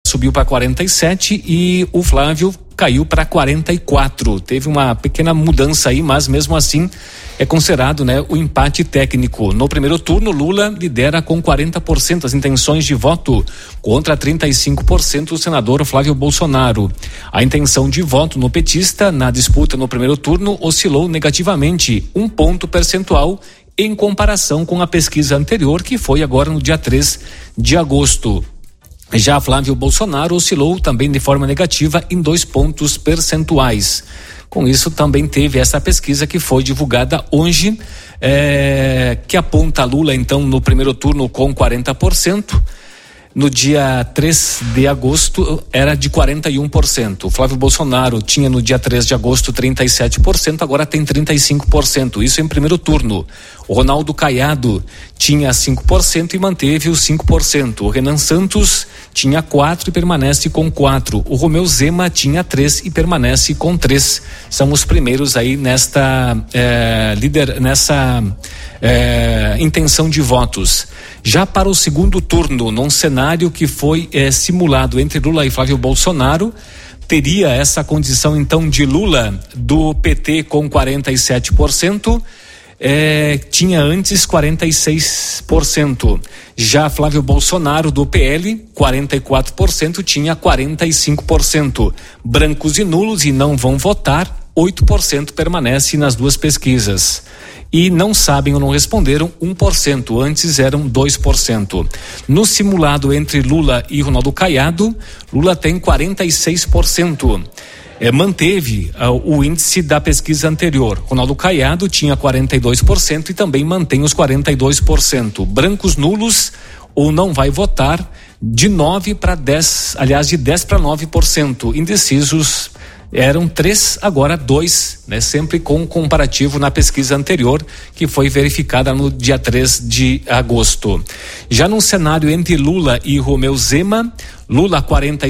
subiu para 47 e o Flávio caiu para 44. Teve uma pequena mudança aí, mas mesmo assim é considerado, né, o empate técnico. No primeiro turno, Lula lidera com 40% das intenções de voto contra 35% do senador Flávio Bolsonaro. A intenção de voto no petista na disputa no primeiro turno oscilou negativamente 1 ponto percentual em comparação com a pesquisa anterior, que foi agora no dia 3 de agosto. Já Flávio Bolsonaro oscilou também de forma negativa em 2 pontos percentuais. Com isso, também teve essa pesquisa que foi divulgada hoje, que aponta Lula, então, no primeiro turno com 40%. No dia 3 de agosto era de 41%. O Flávio Bolsonaro tinha no dia 3 de agosto 37%, agora tem 35%. Isso em primeiro turno. O Ronaldo Caiado tinha 5% e manteve os 5%. O Renan Santos tinha 4% e permanece com 4%. O Romeu Zema tinha 3% e permanece com 3%. São os primeiros aí nesta intenção de votos. Já para o segundo turno, num cenário que foi simulado entre Lula e Flávio Bolsonaro, teria essa condição então de Lula do PT com 47%, tinha antes 46%. Já Flávio Bolsonaro do PL, 44%, tinha 45%. Brancos e nulos e não vão votar, 8% permanece nas duas pesquisas. E não sabem ou não responderam 1%, antes eram 2%. No simulado entre Lula e Ronaldo Caiado, Lula tem 46%. Manteve o índice da pesquisa anterior. Ronaldo Caiado tinha 42% e também mantém os 42%. Brancos nulos ou não vai votar de 9 para 10, aliás, de 10 para 9%. Indecisos eram 3, agora 2, né? Sempre com comparativo na pesquisa anterior, que foi verificada no dia 3 de agosto. Já num cenário entre Lula e Romeu Zema, Lula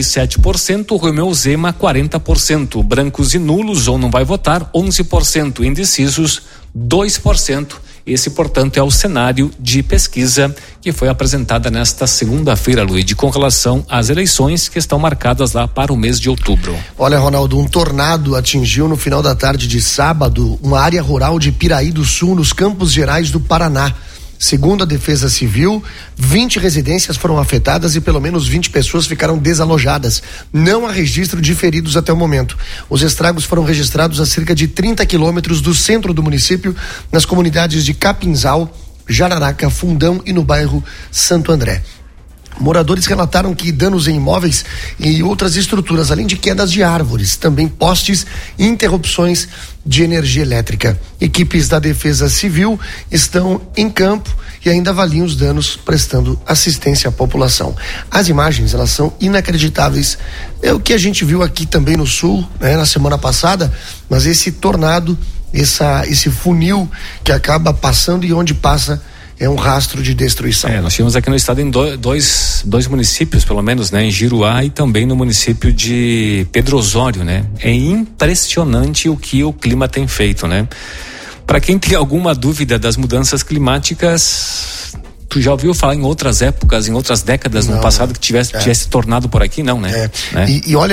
47%, Romeu Zema 40%, brancos e nulos ou não vai votar 11%, indecisos 2%. Esse, portanto, é o cenário de pesquisa que foi apresentada nesta segunda-feira, Luiz, com relação às eleições que estão marcadas lá para o mês de outubro. Olha, Ronaldo, um tornado atingiu no final da tarde de sábado uma área rural de Piraí do Sul, nos Campos Gerais do Paraná. Segundo a Defesa Civil, 20 residências foram afetadas e pelo menos 20 pessoas ficaram desalojadas. Não há registro de feridos até o momento. Os estragos foram registrados a cerca de 30 quilômetros do centro do município, nas comunidades de Capinzal, Jararaca, Fundão e no bairro Santo André. Moradores relataram que danos em imóveis e outras estruturas, além de quedas de árvores, também postes e interrupções de energia elétrica. Equipes da Defesa Civil estão em campo e ainda avaliam os danos, prestando assistência à população. As imagens, elas são inacreditáveis. É o que a gente viu aqui também no sul, né, na semana passada, mas esse tornado, esse funil que acaba passando e onde passa é um rastro de destruição. Nós tivemos aqui no estado em dois municípios, pelo menos, né? Em Giruá e também no município de Pedro Osório, né? É impressionante o que o clima tem feito, né? Para quem tem alguma dúvida das mudanças climáticas, tu já ouviu falar em outras épocas, em outras décadas no passado que tivesse tornado por aqui? Não, né? E olha,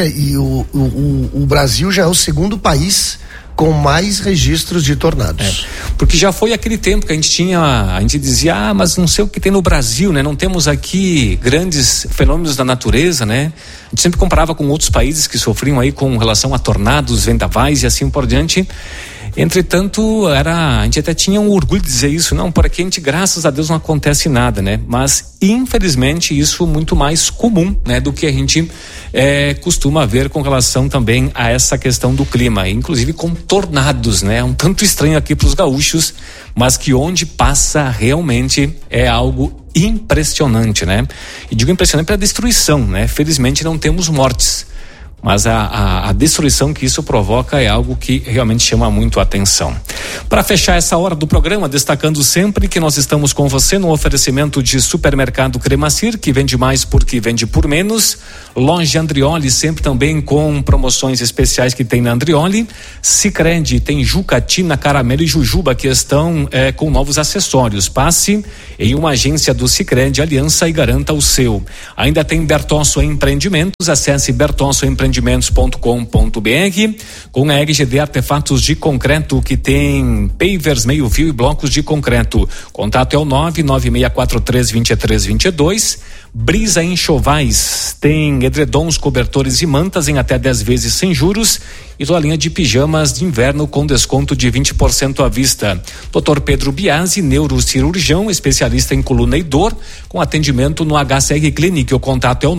o Brasil já é o segundo país com mais registros de tornados. Porque já foi aquele tempo que a gente dizia, mas não sei o que tem no Brasil, né? Não temos aqui grandes fenômenos da natureza, né? A gente sempre comparava com outros países que sofriam aí com relação a tornados, vendavais e assim por diante. Entretanto, a gente até tinha um orgulho de dizer isso, não, por aqui a gente, graças a Deus, não acontece nada, né? Mas, infelizmente, isso é muito mais comum, né? Do que a gente costuma ver com relação também a essa questão do clima, inclusive com tornados, né? Um tanto estranho aqui para os gaúchos, mas que onde passa realmente é algo impressionante, né? E digo impressionante pela destruição, né? Felizmente não temos mortes, mas a destruição que isso provoca é algo que realmente chama muito a atenção. Para fechar essa hora do programa, destacando sempre que nós estamos com você no oferecimento de Supermercado Cremacir, que vende mais porque vende por menos. Loja Andrioli, sempre também com promoções especiais que tem na Andrioli. Sicredi, tem Jucatina, Caramelo e Jujuba que estão com novos acessórios. Passe em uma agência do Sicredi Aliança e garanta o seu. Ainda tem Bertosso Empreendimentos, acesse bertossoempreendimentos.com.br. Com a RGD Artefatos de Concreto, que tem pavers, meio-fio e blocos de concreto. Contato é o 996432322. Brisa Enxovais, tem edredons, cobertores e mantas em até 10 vezes sem juros e toalhinha de pijamas de inverno com desconto de 20% à vista. Dr. Pedro Biasi, neurocirurgião, especialista em coluna e dor, com atendimento no HCR Clinic. O contato é o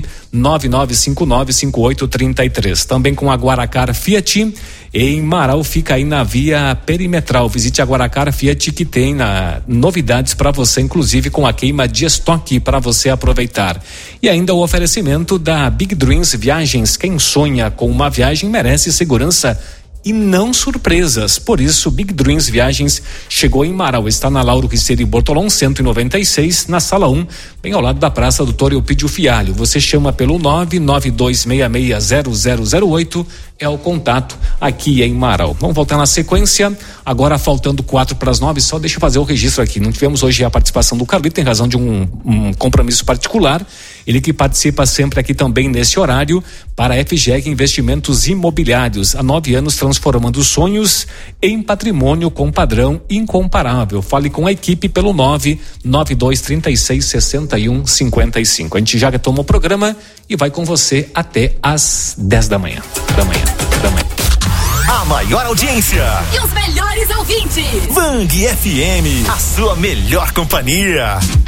999595833. Também com a Guaracar Fiat, em Marau, fica aí na via perimetral. Visite a Guaracar Fiat, que tem novidades para você, inclusive com a queima de estoque para você aproveitar. E ainda o oferecimento da Big Dreams Viagens. Quem sonha com uma viagem merece segurança e não surpresas. Por isso, Big Dreams Viagens chegou em Marau. Está na Lauro Riceiro e Bortolão, 196, na sala 1, bem ao lado da Praça Doutor Eupídio Fialho. Você chama pelo 992660008, é o contato aqui em Marau. Vamos voltar na sequência, agora faltando 8:45, só deixa eu fazer o registro aqui. Não tivemos hoje a participação do Carlito, tem razão de um compromisso particular. Ele que participa sempre aqui também nesse horário para a FGEG Investimentos Imobiliários. Há 9 anos transformando sonhos em patrimônio com padrão incomparável. Fale com a equipe pelo 992366155. A gente já retoma o programa e vai com você até às 10 da manhã. A maior audiência e os melhores ouvintes. Vang FM, a sua melhor companhia.